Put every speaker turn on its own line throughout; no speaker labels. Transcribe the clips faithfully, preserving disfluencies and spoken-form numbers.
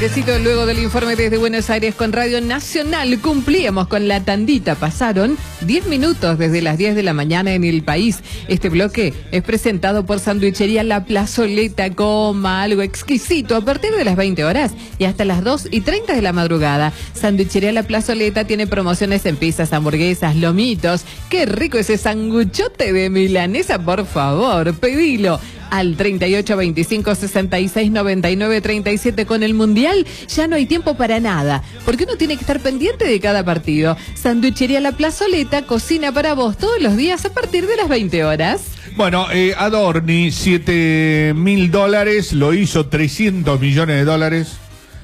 Airecito luego del informe desde Buenos Aires con Radio Nacional. Cumplíamos con la tandita. Pasaron diez minutos desde las diez de la mañana en el país. Este bloque es presentado por Sanduichería La Plazoleta. Coma algo exquisito a partir de las veinte horas y hasta las dos y treinta de la madrugada. Sanduichería La Plazoleta tiene promociones en pizzas, hamburguesas, lomitos. Qué rico ese sanguchote de milanesa, por favor, pedilo al treinta y ocho veinticinco sesenta y seis noventa y nueve treinta y siete. Con el Mundial ya no hay tiempo para nada, porque uno tiene que estar pendiente de cada partido. Sanduichería La Plazoleta cocina para vos todos los días a partir de las veinte horas.
Bueno, eh, Adorni, siete mil dólares, lo hizo trescientos millones de dólares.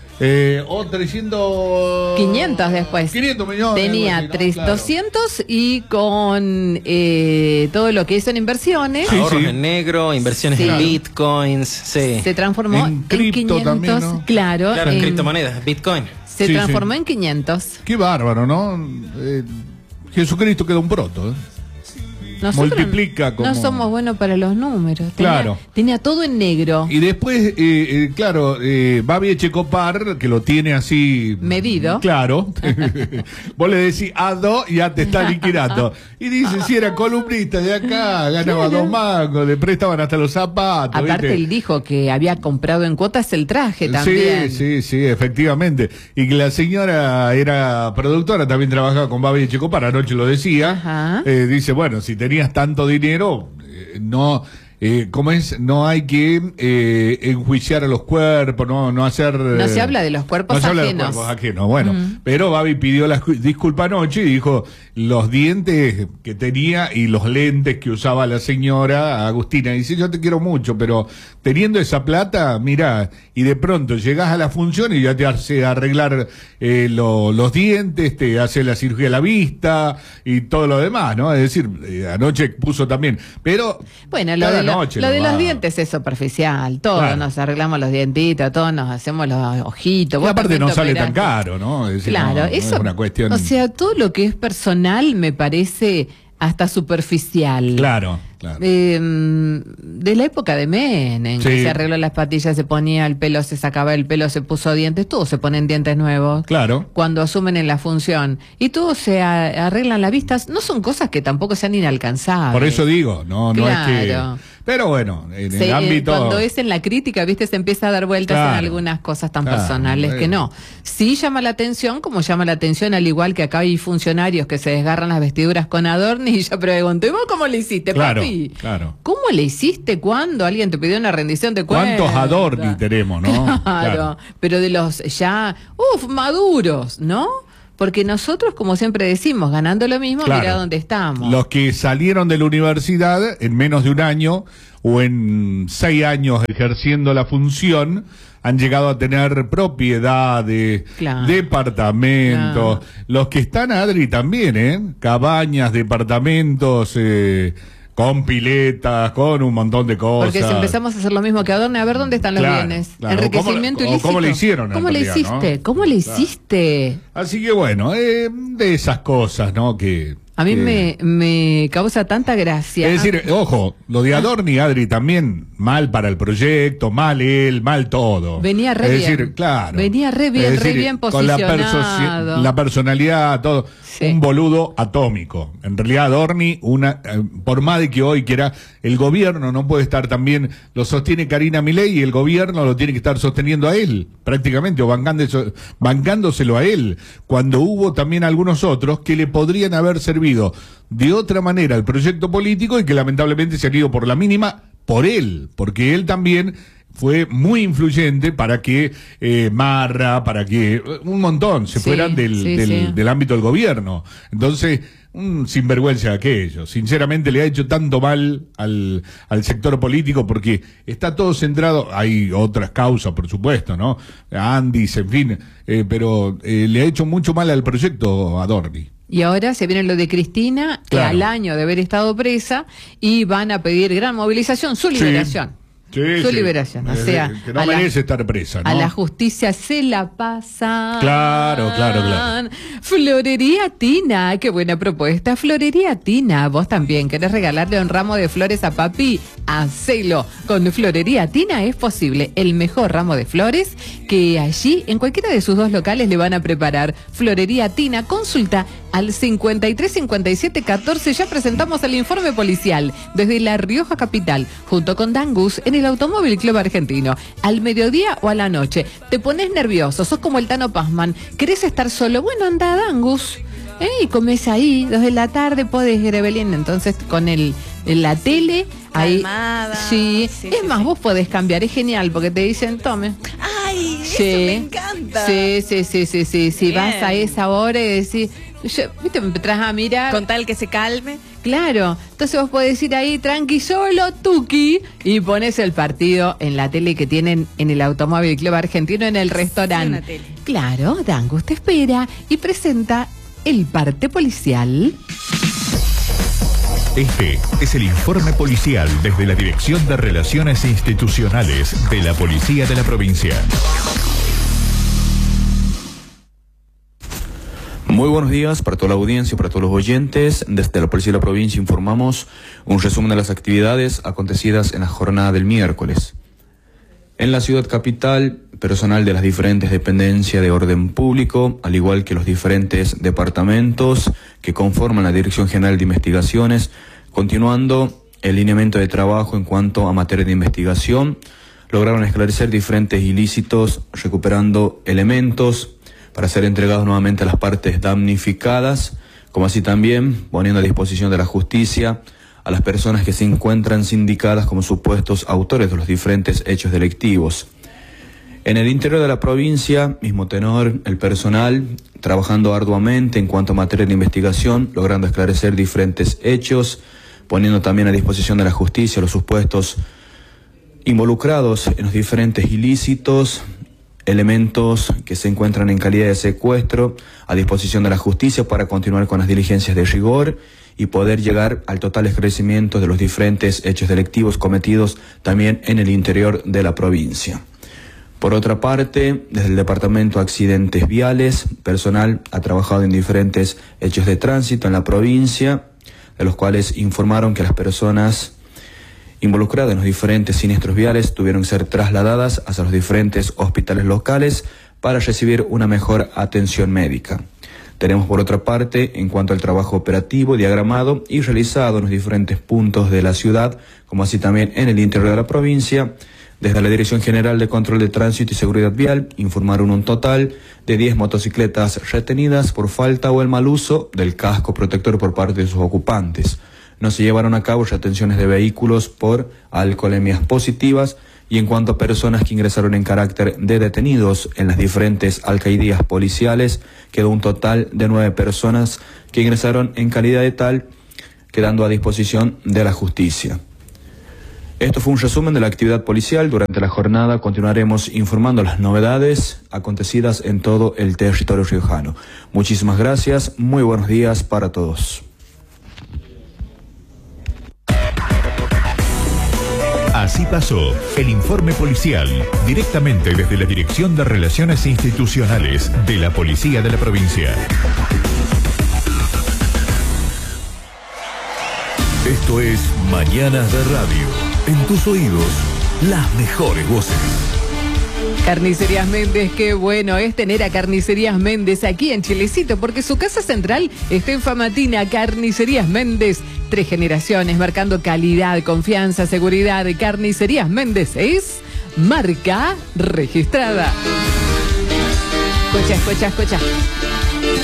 Eh, o trescientos...
quinientos después.
quinientos millones.
Tenía
así, ¿no?
tres,
Claro.
doscientos y con eh, todo lo que hizo en inversiones.
Sí,
Ahorros
sí.
en negro, inversiones
Sí.
en bitcoins, sí.
Se transformó
En
en,
cripto
quinientos.
también, ¿no?
Claro,
Claro, en
en-
criptomonedas, bitcoin.
se
Sí,
transformó
sí.
en quinientos.
Qué bárbaro, ¿no? Eh, Jesucristo queda un proto, ¿eh?
Nosotros
Multiplica como-
no somos buenos para los números. Tenía,
Claro.
tenía todo en negro.
Y después, eh, eh, claro, eh, Babi Echecopar, que lo tiene así...
Medido.
Claro. Vos le decís Ado y ya te está liquidando. Y dice, si era columnista de acá, ganaba
Claro.
dos mangos, le prestaban hasta los zapatos.
Aparte,
¿viste?
él dijo que había comprado en cuotas el traje también.
Sí, sí, sí, efectivamente. Y que la señora era productora, también trabajaba con Babi Echecopar, anoche lo decía.
Ajá.
Eh, dice, bueno, si tenías tanto dinero, eh, no... Eh, ¿Cómo es? No hay que eh, enjuiciar a los cuerpos, no, no hacer...
No
eh,
se habla de los cuerpos
no se habla de
ajenos.
los cuerpos ajenos, bueno.
Mm.
Pero Babi pidió la ju- disculpa anoche y dijo los dientes que tenía y los lentes que usaba la señora Agustina. Dice, yo te quiero mucho, pero teniendo esa plata, mira, y de pronto llegás a la función y ya te hace arreglar eh, lo- los dientes, te hace la cirugía de la vista y todo lo demás, ¿no? Es decir, eh, anoche puso también, pero...
Bueno, lo
cada
de, lo,
noche
lo de
nomás.
los dientes es superficial. Todos
Claro.
nos arreglamos los dientitos, todos nos hacemos los ojitos.
Y
Vos
aparte
también
no
te
sale tan
operaste.
caro, ¿no? Es decir,
Claro,
no, no
eso.
es una cuestión...
O sea, todo lo que es personal me parece hasta superficial.
Claro, claro.
Eh, de la época de Menem,
Sí.
que se arregló las patillas, se ponía el pelo, se sacaba el pelo, se puso dientes, todos se ponen dientes nuevos.
Claro.
Cuando asumen en la función. Y todos se a- arreglan las vistas. No son cosas que tampoco sean inalcanzables.
Por eso digo, no, no
Claro.
es que... Pero bueno, en
Se-
el
eh,
ámbito...
Cuando es en la crítica, viste, se empieza a dar vueltas
Claro.
en algunas cosas tan
Claro,
personales que
bueno.
no. Sí llama la atención, como llama la atención, al igual que acá hay funcionarios que se desgarran las vestiduras con Adorni, y yo pregunto, ¿y vos cómo le hiciste,
Claro,
papi?
claro.
¿Cómo le hiciste cuando alguien te pidió una rendición de cuentas?
¿Cuántos Adorni tenemos, no?
Claro,
Claro.
pero de los ya, uff, maduros, ¿no? Porque nosotros, como siempre decimos, ganando lo mismo,
Claro.
mira dónde estamos.
Los que salieron de la universidad en menos de un año o en seis años ejerciendo la función han llegado a tener propiedades,
Claro.
departamentos.
Claro.
Los que están, Adri, también, ¿eh? Cabañas, departamentos, eh, con piletas, con un montón de cosas.
Porque si empezamos a hacer lo mismo que Adorni, a ver dónde están los
Claro,
bienes.
claro.
Enriquecimiento
O cómo- o
ilícito.
cómo le hicieron, en
¿Cómo le
realidad,
hiciste?
¿no?
¿Cómo le
Claro.
hiciste?
Así que bueno, eh, de esas cosas, ¿no? Que...
A mí
que-
me, me causa tanta gracia.
Es decir, ojo, lo de Adorni, Adri, también mal para el proyecto, mal él, mal todo.
Venía re
es
bien.
decir, claro.
Venía re bien,
Es
re
decir,
bien
con la,
posicionado.
la personalidad, todo.
Sí.
Un boludo atómico. En realidad, Adorni, una, eh, por más de que hoy quiera, el gobierno no puede estar también, lo sostiene Karina Milei y el gobierno lo tiene que estar sosteniendo a él, prácticamente, o bancándose- bancándoselo a él. Cuando hubo también algunos otros que le podrían haber servido de otra manera al proyecto político y que lamentablemente se han ido por la mínima por él, porque él también fue muy influyente para que eh, Marra, para que eh, un montón se
Sí,
fueran del,
sí,
del,
sí.
del ámbito del gobierno. Entonces, un sinvergüenza aquello. Sinceramente le ha hecho tanto mal al, al sector político porque está todo centrado, hay otras causas, por supuesto, ¿no? Andis, en fin, eh, pero eh, le ha hecho mucho mal al proyecto Adorni.
Y ahora se viene lo de Cristina,
Claro.
al año de haber estado presa, y van a pedir gran movilización, su liberación.
Sí,
su
sí.
liberación. O sea,
que no
a la-
merece estar presa, ¿no?
a la justicia se la pasa.
Claro, claro, claro.
Florería Tina, qué buena propuesta. Florería Tina, vos también querés regalarle un ramo de flores a papi, hacelo. Con Florería Tina es posible el mejor ramo de flores que allí en cualquiera de sus dos locales le van a preparar. Florería Tina, consulta al cincuenta y tres cincuenta y siete catorce. Ya presentamos el informe policial desde La Rioja Capital, junto con Dangus en el Automóvil Club Argentino. Al mediodía o a la noche, te pones nervioso, sos como el Tano Pazman, querés estar solo, bueno, anda a Dangus, ¿eh? Y comes ahí, dos de la tarde podés ir, Evelyn, entonces con el, en la tele, ahí,
Calmada.
sí,
Sí,
es
sí,
más,
sí.
vos podés cambiar, es genial, porque te dicen, tome.
Ay,
Sí.
eso me encanta.
Sí, sí, sí, sí, sí, si
Bien.
vas a esa hora y decís, yo, viste, me empezás a mirar.
Con tal que se calme.
Claro, entonces vos podés ir ahí tranqui solo, tuki, y pones el partido en la tele que tienen en el Automóvil Club Argentino, en el restaurante.
una tele.
Claro, Dangus te espera y presenta el parte policial.
Este es el informe policial desde la Dirección de Relaciones Institucionales de la Policía de la Provincia.
Muy buenos días para toda la audiencia, para todos los oyentes. Desde la Policía de la Provincia informamos un resumen de las actividades acontecidas en la jornada del miércoles. En la ciudad capital, personal de las diferentes dependencias de orden público, al igual que los diferentes departamentos que conforman la Dirección General de Investigaciones, continuando el lineamiento de trabajo en cuanto a materia de investigación, lograron esclarecer diferentes ilícitos, recuperando elementos para ser entregados nuevamente a las partes damnificadas, como así también poniendo a disposición de la justicia a las personas que se encuentran sindicadas como supuestos autores de los diferentes hechos delictivos. En el interior de la provincia, mismo tenor, el personal trabajando arduamente en cuanto a materia de investigación, logrando esclarecer diferentes hechos, poniendo también a disposición de la justicia a los supuestos involucrados en los diferentes ilícitos, elementos que se encuentran en calidad de secuestro a disposición de la justicia para continuar con las diligencias de rigor y poder llegar al total esclarecimiento de los diferentes hechos delictivos cometidos también en el interior de la provincia. Por otra parte, desde el Departamento de Accidentes Viales, personal ha trabajado en diferentes hechos de tránsito en la provincia, de los cuales informaron que las personas involucradas en los diferentes siniestros viales tuvieron que ser trasladadas hacia los diferentes hospitales locales para recibir una mejor atención médica. Tenemos por otra parte, en cuanto al trabajo operativo, diagramado y realizado en los diferentes puntos de la ciudad, como así también en el interior de la provincia, desde la Dirección General de Control de Tránsito y Seguridad Vial informaron un total de diez motocicletas retenidas por falta o el mal uso del casco protector por parte de sus ocupantes. No se llevaron a cabo retenciones de vehículos por alcoholemias positivas y en cuanto a personas que ingresaron en carácter de detenidos en las diferentes alcaldías policiales, quedó un total de nueve personas que ingresaron en calidad de tal, quedando a disposición de la justicia. Esto fue un resumen de la actividad policial. Durante la jornada continuaremos informando las novedades acontecidas en todo el territorio riojano. Muchísimas gracias, muy buenos días para todos.
Así pasó el informe policial directamente desde la Dirección de Relaciones Institucionales de la Policía de la Provincia. Esto es Mañanas de Radio. En tus oídos, las mejores voces.
Carnicerías Méndez, qué bueno es tener a Carnicerías Méndez aquí en Chilecito, porque su casa central está en Famatina. Carnicerías Méndez, tres generaciones marcando calidad, confianza, seguridad. Carnicerías Méndez es marca registrada. Escucha, escucha, escucha.